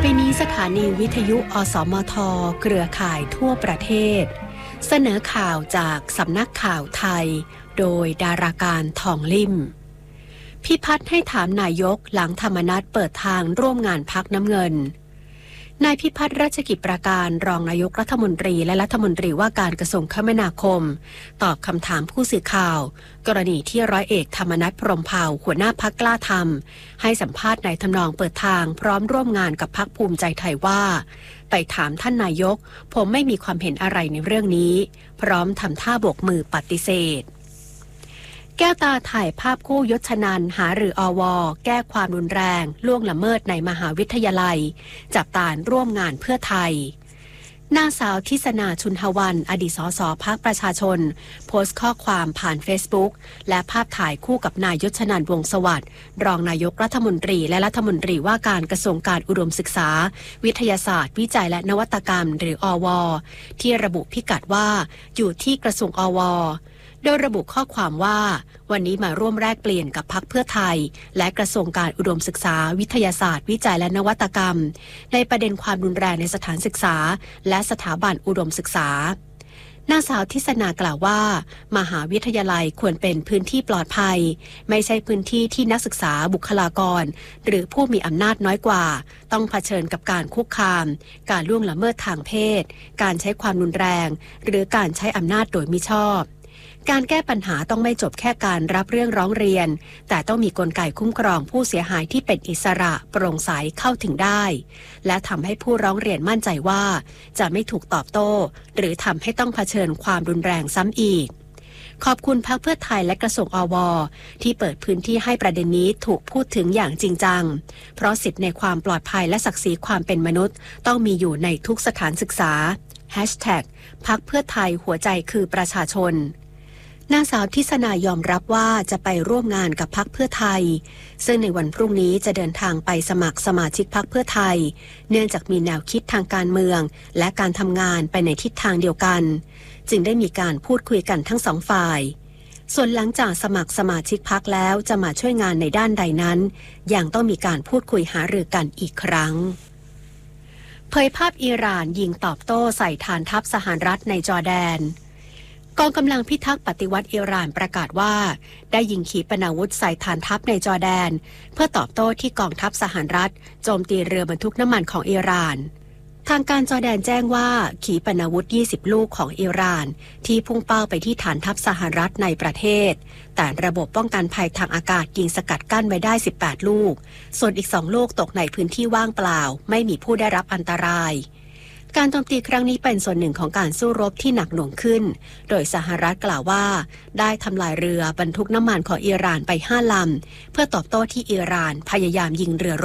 นี้สถานีวิทยุอสมทเครือข่ายทั่วประเทศเสนอข่าวจากสำนักข่าวไทยโดยดาราการทองลิ่มพิพัฒน์ให้ถามนายกหลังธรรมนัสเปิดทางร่วมงานพรรคน้ำเงินนายพิพัฒน์รัชกิจประการรองนายกรัฐมนตรีและรัฐมนตรีว่าการกระทรวงคมนาคมตอบคำถามผู้สื่อข่าวกรณีที่ร้อยเอกธรรมนัสพรหมเผ่าหัวหน้าพรรคกล้าทำให้สัมภาษณ์ในทำนองเปิดทางพร้อมร่วมงานกับพรรคภูมิใจไทยว่าไปถามท่านนายกผมไม่มีความเห็นอะไรในเรื่องนี้พร้อมทำท่าโบกมือปฏิเสธแก้วตาถ่ายภาพคู่ยศนันท์หารืออวแก้ความรุนแรงล่วงละเมิดในมหาวิทยาลัยจับตาร่วมงานเพื่อไทยนางสาวทิศนาชุนหวันอดีตสสพรรคประชาชนโพสต์ข้อความผ่านเฟซบุ๊กและภาพถ่ายคู่กับนายยศนันท์วงศ์สวัสดิ์รองนายกรัฐมนตรีและรัฐมนตรีว่าการกระทรวงการอุดมศึกษาวิทยาศาสตร์วิจัยและนวัตกรรมหรืออวที่ระบุพิกัดว่าอยู่ที่กระทรวงอวโดยระบุข้อความว่าวันนี้มาร่วมแลกเปลี่ยนกับพรรคเพื่อไทยและกระทรวงการอุดมศึกษาวิทยาศาสตร์วิจัยและนวัตกรรมในประเด็นความรุนแรงในสถานศึกษาและสถาบันอุดมศึกษานางสาวทิศนากล่าวว่ามหาวิทยาลัยควรเป็นพื้นที่ปลอดภัยไม่ใช่พื้นที่ที่นักศึกษาบุคลากรหรือผู้มีอำนาจน้อยกว่าต้องเผชิญกับการคุกคามการล่วงละเมิดทางเพศการใช้ความรุนแรงหรือการใช้อำนาจโดยมิชอบการแก้ปัญหาต้องไม่จบแค่การรับเรื่องร้องเรียนแต่ต้องมีกลไกคุ้มครองผู้เสียหายที่เป็นอิสระโปร่งใสเข้าถึงได้และทำให้ผู้ร้องเรียนมั่นใจว่าจะไม่ถูกตอบโต้หรือทำให้ต้องเผชิญความรุนแรงซ้ำอีกขอบคุณพรรคเพื่อไทยและกระทรวงอวที่เปิดพื้นที่ให้ประเด็นนี้ถูกพูดถึงอย่างจริงจังเพราะสิทธิในความปลอดภัยและศักดิ์ศรีความเป็นมนุษย์ต้องมีอยู่ในทุกสถานศึกษา #พรรคเพื่อไทยหัวใจคือประชาชนนางสาวทิศนายอมรับว่าจะไปร่วมงานกับพรรคเพื่อไทยซึ่งในวันพรุ่งนี้จะเดินทางไปสมัครสมาชิกพรรคเพื่อไทยเนื่องจากมีแนวคิดทางการเมืองและการทำงานไปในทิศทางเดียวกันจึงได้มีการพูดคุยกันทั้งสองฝ่ายส่วนหลังจากสมัครสมาชิกพรรคแล้วจะมาช่วยงานในด้านใดนั้นยังต้องมีการพูดคุยหารือกันอีกครั้งเผยภาพอิหร่านยิงตอบโต้ใส่ฐานทัพสหรัฐในจอร์แดนกองกำลังพิทักษ์ปฏิวัติอิหร่านประกาศว่าได้ยิงขีปนาวุธใส่ฐานทัพในจอร์แดนเพื่อตอบโต้ที่กองทัพสหรัฐโจมตีเรือบรรทุกน้ำมันของอิหร่านทางการจอร์แดนแจ้งว่าขีปนาวุธ20ลูกของอิหร่านที่พุ่งเป้าไปที่ฐานทัพสหรัฐในประเทศแต่ระบบป้องกันภัยทางอากาศยิงสกัดกั้นไว้ได้18ลูกส่วนอีก2ลูกตกในพื้นที่ว่างเปล่าไม่มีผู้ได้รับอันตรายการโจมตีครั้งนี้เป็นส่วนหนึ่งของการสู้รบที่หนักหน่วงขึ้นโดยสหรัฐกล่าวว่าได้ทำลายเรือบรรทุกน้ำมันของอิหร่านไป5ลำเพื่อตอบโต้ที่อิหร่านพยายามยิงเรือรบ